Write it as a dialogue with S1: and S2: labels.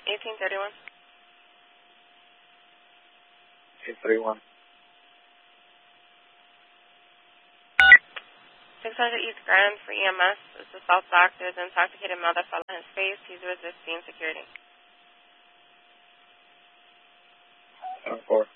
S1: 1831.
S2: 1831.
S1: 600 East Grand for EMS. This is South Dock. There's an intoxicated male that fell on his face. He's resisting security.
S2: 10-4.